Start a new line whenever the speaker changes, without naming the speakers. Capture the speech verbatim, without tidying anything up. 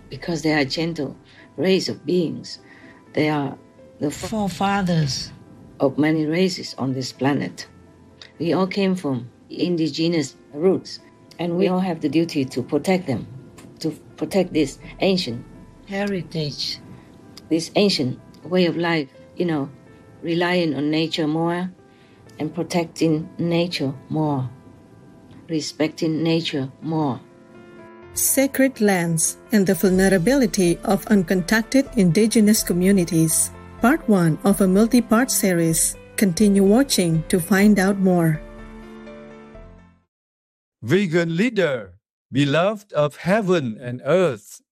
because they are gentle race of beings. They are the forefathers of many races on this planet. We all came from indigenous roots, and we all have the duty to protect them, to protect this ancient heritage, this ancient way of life, you know, relying on nature more and protecting nature more, respecting nature more.
Sacred lands and the vulnerability of uncontacted indigenous communities. Part one of a multi-part series. Continue watching to find out more.
Vegan leader, beloved of heaven and earth.